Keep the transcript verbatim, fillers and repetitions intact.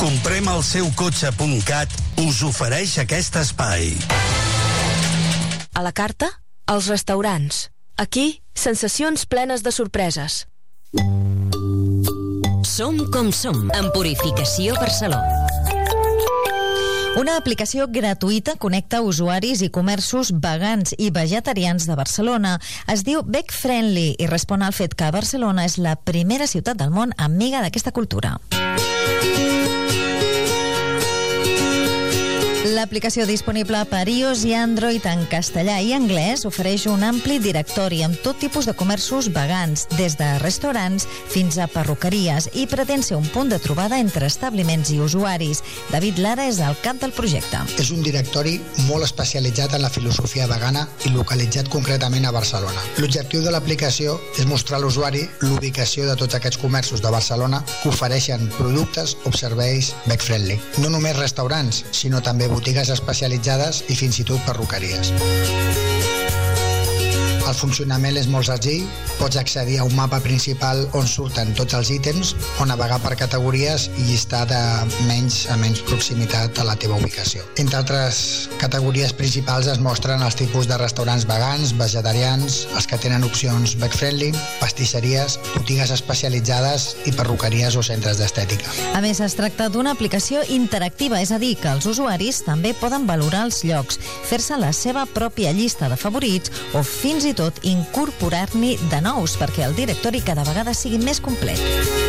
Comprem el seu cotxe punt cat us ofereix aquest espai. A la carta, els restaurants. Aquí, sensacions plenes de sorpreses. Som com som, en Purificació Barceló. Una aplicació gratuïta connecta usuaris i comerços vegans i vegetarians de Barcelona. Es diu Veg Friendly i respon al fet que Barcelona és la primera ciutat del món amiga d'aquesta cultura. L'aplicació disponible per iOS i Android en castellà i anglès ofereix un ampli directori amb tot tipus de comerços vegans, des de restaurants fins a perruqueries, i pretén ser un punt de trobada entre establiments i usuaris. David Lara és el cap del projecte. És un directori molt especialitzat en la filosofia vegana i localitzat concretament a Barcelona. L'objectiu de l'aplicació és mostrar a l'usuari l'ubicació de tots aquests comerços de Barcelona que ofereixen productes o serveis veg friendly. No només restaurants, sinó també botigues especialitzades i fins i tot perruqueries. El funcionament és molt senzill. Pots accedir a un mapa principal on surten tots els ítems o navegar per categories i llistar de menys a menys proximitat a la teva ubicació. Entre altres categories principals es mostren els tipus de restaurants vegans, vegetarians, els que tenen opcions veg friendly, pastisseries, botigues especialitzades i perruqueries o centres d'estètica. A més, es tracta d'una aplicació interactiva, és a dir, que els usuaris també poden valorar els llocs, fer-se la seva pròpia llista de favorits o fins i tot incorporar-n'hi de nous perquè el directori cada vegada sigui més complet.